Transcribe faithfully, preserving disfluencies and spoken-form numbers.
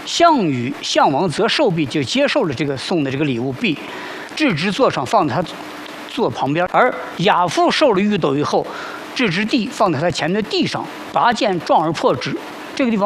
项羽项王则受币，就接受了这个送的这个礼物币，置之座上，放在他座旁边。而亚父受了玉斗以后，置之地，放在他前面的地上，拔剑撞而破之。这个地方。